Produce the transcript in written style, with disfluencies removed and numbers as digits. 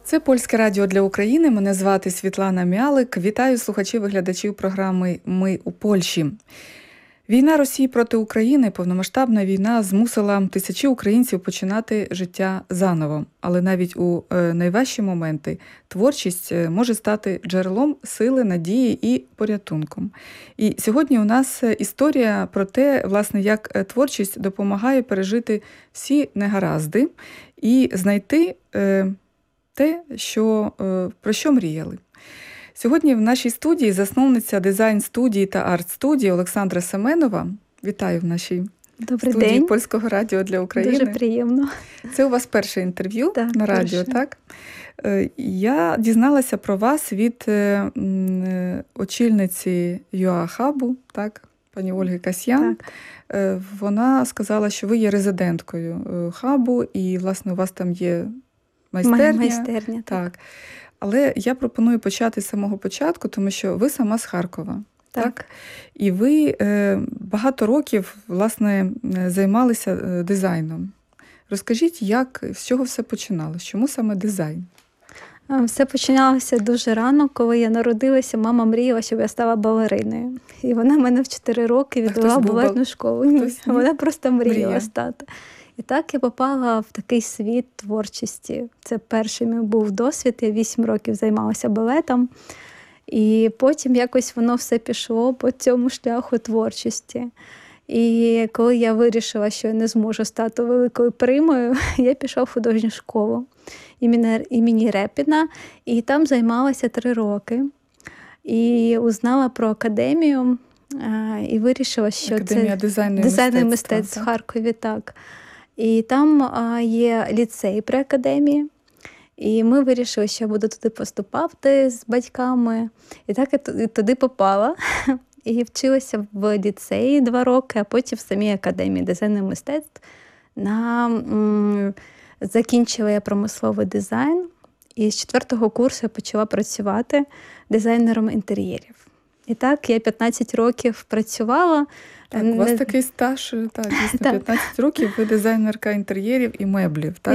Це Польське радіо для України. Мене звати Світлана Мялик. Вітаю слухачів і глядачів програми «Ми у Польщі». Війна Росії проти України, повномасштабна війна, змусила тисячі українців починати життя заново. Але навіть у найважчі моменти творчість може стати джерелом сили, надії і порятунком. І сьогодні у нас історія про те, власне, як творчість допомагає пережити всі негаразди і знайти те, про що мріяли. Сьогодні в нашій студії засновниця дизайн-студії та арт-студії Олександра Семенова. Вітаю в нашій Добрий студії день. Польського радіо для України. Дуже приємно. Це у вас перше інтерв'ю на радіо, перше. так? Я дізналася про вас від очільниці ЮА-хабу, так? Пані Ольги Касьян. Так. Вона сказала, що ви є резиденткою хабу, і, власне, у вас там є майстерня. Майстерня, так. Але я пропоную почати з самого початку, тому що ви сама з Харкова. Так? І ви багато років, власне, займалися дизайном. Розкажіть, з чого все починалося? Чому саме дизайн? Все починалося дуже рано, коли я народилася. Мама мріяла, щоб я стала балериною. І вона мене в 4 роки відвела в балетну школу. Ні, вона просто мріяла стати. І так я попала в такий світ творчості. Це перший мій був досвід. Я 8 років займалася балетом. І потім якось воно все пішло по цьому шляху творчості. І коли я вирішила, що я не зможу стати великою примою, я пішла в художню школу імені Репіна. І там займалася 3 роки. І узнала про академію. І вирішила, що Академія це дизайну мистецтв в Харкові, так. І там є ліцей при академії. І ми вирішили, що я буду туди поступати з батьками. І так я туди попала. І вчилася в ліцеї 2 роки, а потім в самій академії дизайну мистецтв. Закінчила я промисловий дизайн. І з 4-го курсу я почала працювати дизайнером інтер'єрів. І так я 15 років працювала. Так, у вас такий стаж, дійсно, 15 років, ви дизайнерка інтер'єрів і меблів, так?